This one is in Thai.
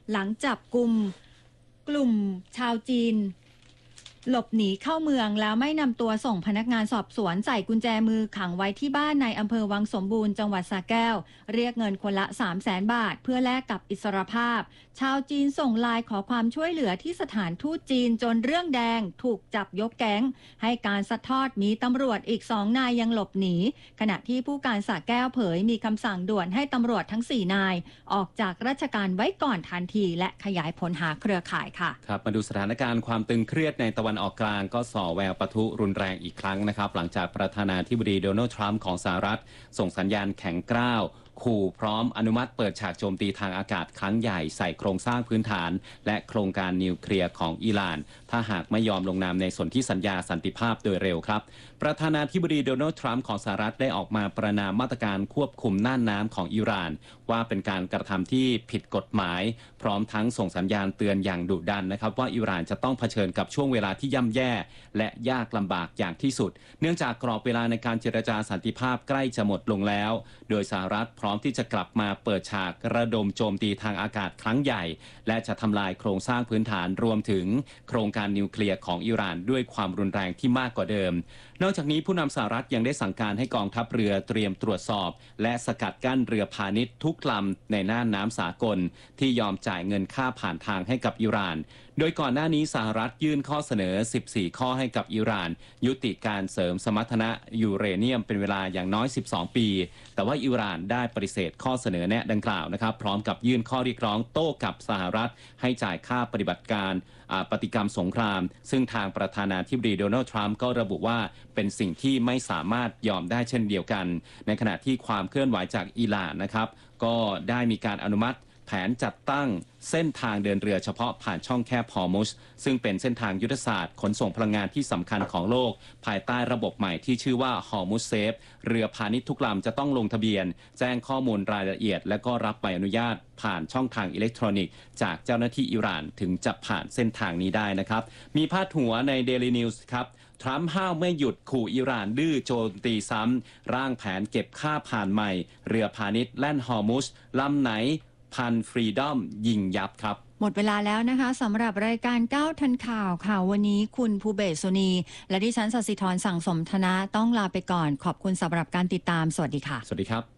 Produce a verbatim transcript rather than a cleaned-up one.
หลังจับกลุ่มกลุ่มชาวจีนหลบหนีเข้าเมืองแล้วไม่นำตัวส่งพนักงานสอบสวนใส่กุญแจมือขังไว้ที่บ้านในอำเภอวังสมบูรณ์จังหวัดสระแก้วเรียกเงินคนละ สามแสน บาทเพื่อแลกกับอิสรภาพชาวจีนส่งไลน์ขอความช่วยเหลือที่สถานทูตจีนจนเรื่องแดงถูกจับยกแก๊งให้การซัดทอดมีตำรวจอีกสองนายยังหลบหนีขณะที่ผู้การสระแก้วเผยมีคำสั่งด่วนให้ตำรวจทั้งสี่นายออกจากราชการไว้ก่อนทันทีและขยายผลหาเครือข่ายค่ะครับมาดูสถานการณ์ความตึงเครียดในตะวันออกกลางก็ส่อแววปะทุรุนแรงอีกครั้งนะครับหลังจากประธานาธิบดีโดนัลด์ทรัมป์ของสหรัฐส่งสัญญาณแข็งกร้าวขู่พร้อมอนุมัติเปิดฉากโจมตีทางอากาศครั้งใหญ่ใส่โครงสร้างพื้นฐานและโครงการนิวเคลียร์ของอิหร่านถ้าหากไม่ยอมลงนามในสนธิสัญญาสันติภาพโดยเร็วครับประธานาธิบดีโดนัลด์ทรัมป์ของสหรัฐได้ออกมาประณามมาตรการควบคุมน่านน้ำของอิหร่านว่าเป็นการกระทำที่ผิดกฎหมายพร้อมทั้งส่งสัญญาณเตือนอย่างดุดันนะครับว่าอิหร่านจะต้องเผชิญกับช่วงเวลาที่ย่ำแย่และยากลำบากอย่างที่สุดเนื่องจากกรอบเวลาในการเจรจาสันติภาพใกล้จะหมดลงแล้วโดยสหรัฐพร้อมที่จะกลับมาเปิดฉากระดมโจมตีทางอากาศครั้งใหญ่และจะทำลายโครงสร้างพื้นฐานรวมถึงโครงการนิวเคลียร์ของอิหร่านด้วยความรุนแรงที่มากกว่าเดิมนอกจากนี้ผู้นำสหรัฐยังได้สั่งการให้กองทัพเรือเตรียมตรวจสอบและสกัดกั้นเรือพาณิชย์ทุกลำในน่านน้ำสากลที่ยอมจ่ายเงินค่าผ่านทางให้กับอิหร่านโดยก่อนหน้านี้สหรัฐยื่นข้อเสนอสิบสี่ข้อให้กับอิหร่านยุติการเสริมสมรรถนะยูเรเนียมเป็นเวลาอย่างน้อยสิบสองปีแต่ว่าอิหร่านได้ปฏิเสธข้อเสนอแนะดังกล่าวนะครับพร้อมกับยื่นข้อเรียกร้องโต้กับสหรัฐให้จ่ายค่าปฏิบัติการปฏิกรรมสงครามซึ่งทางประธานาธิบดีโดนัลด์ทรัมป์ก็ระบุว่าเป็นสิ่งที่ไม่สามารถยอมได้เช่นเดียวกันในขณะที่ความเคลื่อนไหวจากอิหร่านนะครับก็ได้มีการอนุมัติแผนจัดตั้งเส้นทางเดินเรือเฉพาะผ่านช่องแคบฮอร์มุสซึ่งเป็นเส้นทางยุทธศาสตร์ขนส่งพลังงานที่สำคัญของโลกภายใต้ระบบใหม่ที่ชื่อว่าฮอร์มุสเซฟเรือพาณิชย์ทุกลำจะต้องลงทะเบียนแจ้งข้อมูลรายละเอียดและก็รับใบอนุญาตผ่านช่องทางอิเล็กทรอนิกส์จากเจ้าหน้าที่อิหร่านถึงจะผ่านเส้นทางนี้ได้นะครับมีพาดหัวใน Daily News ครับทรัมป์ห้าวไม่หยุดขู่อิหร่านดื้อโจมตีซ้ำร่างแผนเก็บค่าผ่านใหม่เรือพาณิชย์แล่นฮอร์มุสลำไหนพันฟรีดอมยิงยับครับหมดเวลาแล้วนะคะสำหรับรายการเก้าทันข่าวค่ะวันนี้คุณภูเบศสุนีและดิฉันศศิธรสั่งสมธนะต้องลาไปก่อนขอบคุณสำหรับการติดตามสวัสดีค่ะสวัสดีครับ